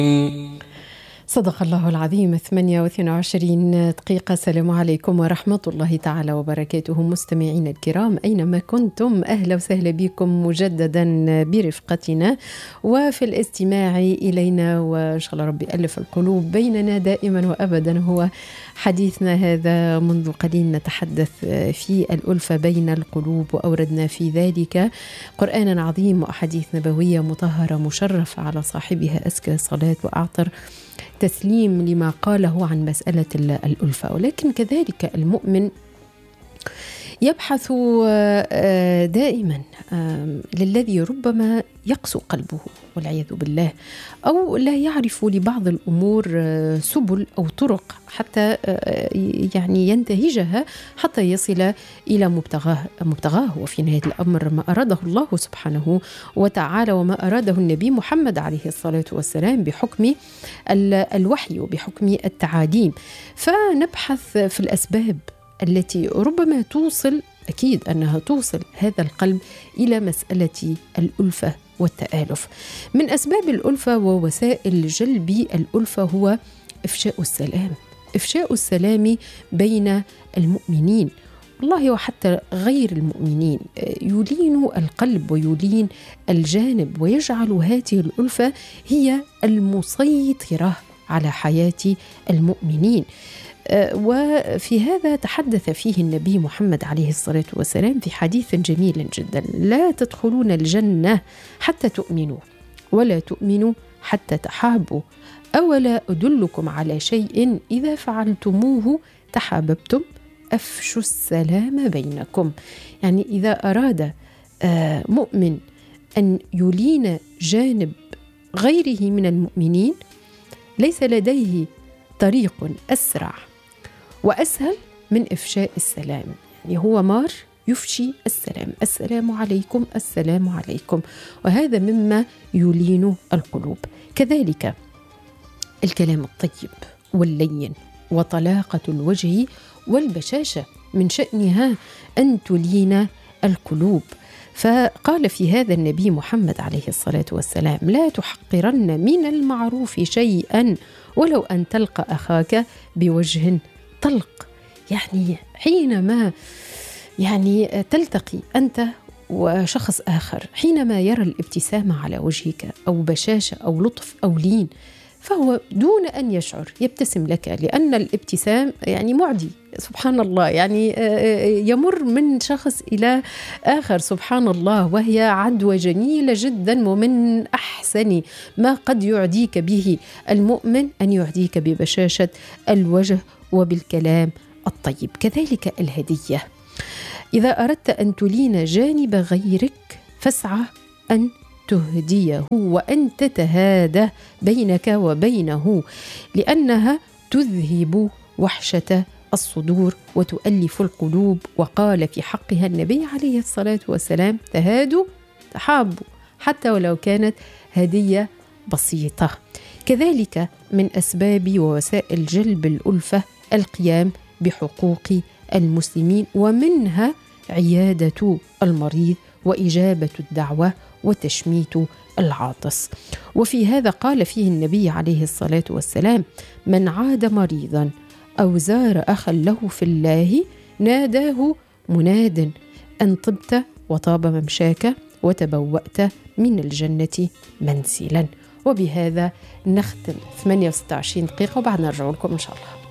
صدق الله العظيم. 28 دقيقة. السلام عليكم ورحمة الله تعالى وبركاته. مستمعين الكرام أينما كنتم، أهلا وسهلا بكم مجددا برفقتنا وفي الاستماع إلينا، وإن شاء الله ربي ألف القلوب بيننا دائما وأبدا. هو حديثنا هذا منذ قليل نتحدث في الألفة بين القلوب، وأوردنا في ذلك قرآنا عظيم وأحاديث نبوية مطهرة مشرفة على صاحبها أزكى صلاة وأعطر تسليم لما قاله عن مسألة الألفة. ولكن كذلك المؤمن يبحث دائما للذي ربما يقسو قلبه والعياذ بالله، أو لا يعرف لبعض الأمور سبل أو طرق حتى يعني ينتهجها حتى يصل إلى مبتغاه. وفي نهاية الأمر ما أراده الله سبحانه وتعالى وما أراده النبي محمد عليه الصلاة والسلام بحكم الوحي وبحكم التعاليم. فنبحث في الأسباب التي ربما توصل، أكيد أنها توصل هذا القلب إلى مسألة الألفة والتآلف. من أسباب الألفة ووسائل جلب الألفة هو إفشاء السلام بين المؤمنين، والله وحتى غير المؤمنين. يلين القلب ويلين الجانب ويجعل هذه الألفة هي المسيطرة على حياة المؤمنين. وفي هذا تحدث فيه النبي محمد عليه الصلاة والسلام في حديث جميل جدا: لا تدخلون الجنة حتى تؤمنوا، ولا تؤمنوا حتى تحابوا، أولا أدلكم على شيء إذا فعلتموه تحاببتم، أفشوا السلام بينكم. يعني إذا أراد مؤمن أن يلين جانب غيره من المؤمنين، ليس لديه طريق أسرع وأسهل من إفشاء السلام. يعني هو مار يفشي السلام، السلام عليكم السلام عليكم، وهذا مما يلين القلوب. كذلك الكلام الطيب واللين وطلاقة الوجه والبشاشة من شأنها أن تلين القلوب. فقال في هذا النبي محمد عليه الصلاة والسلام: لا تحقرن من المعروف شيئا ولو أن تلقى أخاك بوجه طلق. يعني حينما تلتقي أنت وشخص آخر، حينما يرى الابتسامة على وجهك أو بشاشة أو لطف أو لين، فهو دون أن يشعر يبتسم لك، لأن الابتسام معدي سبحان الله، يمر من شخص إلى آخر سبحان الله، وهي عدوى جميلة جدا. ومن أحسن ما قد يعديك به المؤمن أن يعديك ببشاشة الوجه وبالكلام الطيب. كذلك الهدية، إذا أردت أن تلين جانب غيرك فاسعى أن تهديه وأن تتهادى بينك وبينه، لأنها تذهب وحشة الصدور وتؤلف القلوب. وقال في حقها النبي عليه الصلاة والسلام: تهادوا تحابوا، حتى ولو كانت هدية بسيطة. كذلك من أسباب ووسائل جلب الألفة القيام بحقوق المسلمين، ومنها عيادة المريض وإجابة الدعوة وتشميت العاطس. وفي هذا قال فيه النبي عليه الصلاة والسلام: من عاد مريضا أو زار أخا له في الله ناداه مناد أن طبت وطاب ممشاك وتبوأت من الجنة منزلا. وبهذا نختم 28 دقيقة، وبعد نرجع لكم إن شاء الله.